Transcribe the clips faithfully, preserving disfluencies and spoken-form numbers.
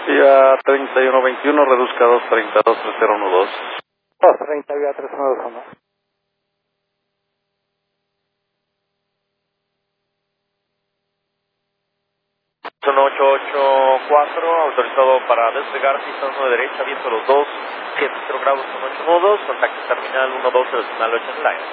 Vía treinta y uno veintiuno, reduzca dos treinta y dos, tres cero uno dos. dos treinta, vía tres uno dos uno. Son ocho ocho cuatro, autorizado para despegar, pista uno de derecha, viento los dos, siete cero grados con ocho nudos, contacto terminal uno doce, decimal ocho en el aire.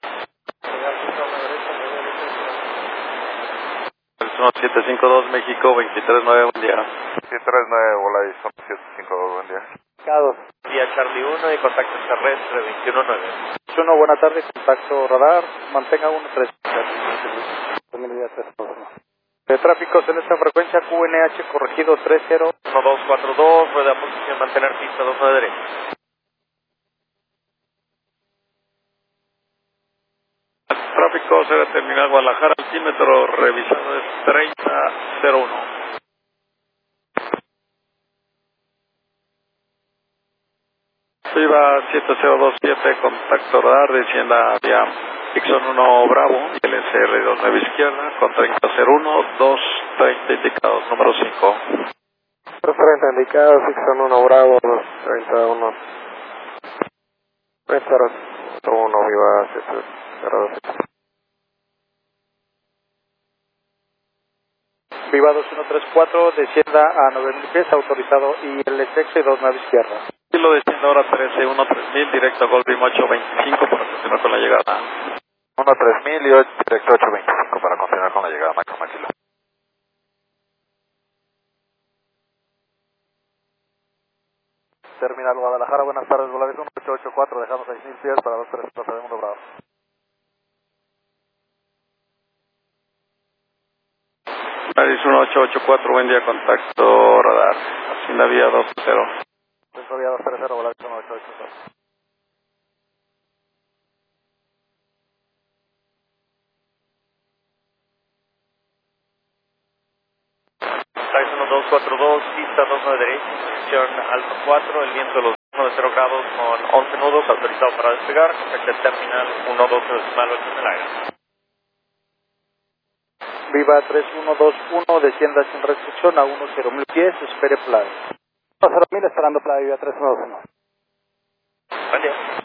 Son siete cinco dos, México, veintitrés nueve, buen día. veintitrés nueve, Volarizón siete cinco dos, buen día. Cados. Vía Charlie uno y contacto terrestre veintiuno nueve. uno, buena tarde, contacto radar, mantenga uno tres. De tráfico, celeste frecuencia Q N H corregido tres cero. uno dos cuatro dos, rueda posición, mantener pista dos nueve derecha. Tráfico, será terminal Guadalajara, altímetro revisado es treinta cero uno. Viva siete cero dos siete, contacto radar, descienda vía Dixon uno Bravo, y el S R dos nueve izquierda, con treinta cero uno, dos treinta indicados, número cinco. dos treinta indicados, Dixon uno Bravo, dos treinta y uno. tres cero uno, viva siete cero dos. Viva dos uno tres cuatro, descienda a nueve mil pies, autorizado, y el sexo y dos nueve izquierda. Kilo desciende ahora trece uno tres mil, directo a Goldbeam ocho veinticinco para continuar con la llegada. uno tres mil y ocho, directo ocho veinticinco para continuar con la llegada máxima kilo. Terminal Guadalajara, buenas tardes, Volarizón ocho ocho cuatro, dejamos seis mil pies para dos tres Plaza de Mundo Bravo. Paris uno ocho ocho cuatro, buen día, contacto radar, Hacienda vía dos cero. Centro vía dos tres cero, Volarizón ocho ocho cuatro. Taxi uno dos cuatro dos, pista dos nueve derecha, posición alfa cuatro, el viento los nueve cero grados con once nudos, autorizado para despegar, contacto terminal uno doce, decimal ocho en el aire. Viva tres uno dos uno, descienda sin restricción a uno cero mil pies, espere Playa. uno cero mil esperando Playa, Viva tres uno dos uno. Buen día.